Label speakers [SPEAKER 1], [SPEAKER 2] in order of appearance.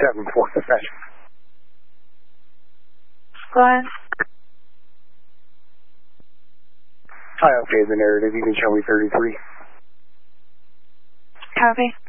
[SPEAKER 1] 7-4 dispatch.
[SPEAKER 2] Go ahead.
[SPEAKER 1] Hi, okay, the narrative. You can show me 33.
[SPEAKER 2] Copy.